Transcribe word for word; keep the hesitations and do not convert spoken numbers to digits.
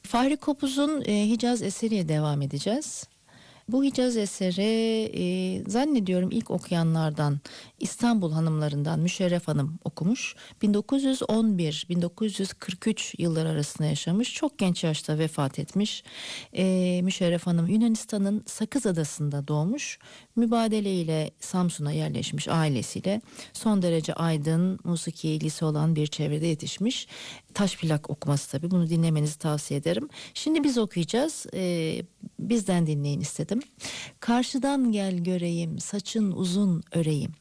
Fahri Kopuz'un e, Hicaz eseriyle devam edeceğiz. Bu Hicaz eseri e, zannediyorum ilk okuyanlardan İstanbul hanımlarından Müşerref Hanım okumuş. bin dokuz yüz on bir bin dokuz yüz kırk üç yılları arasında yaşamış. Çok genç yaşta vefat etmiş. E, Müşerref Hanım Yunanistan'ın Sakız Adası'nda doğmuş. Mübadele ile Samsun'a yerleşmiş ailesiyle. Son derece aydın, musiki ilgisi olan bir çevrede yetişmiş. Taş plak okuması tabii, bunu dinlemenizi tavsiye ederim. Şimdi biz okuyacağız. Ee, bizden dinleyin istedim. Karşıdan gel göreyim, saçın uzun öreyim.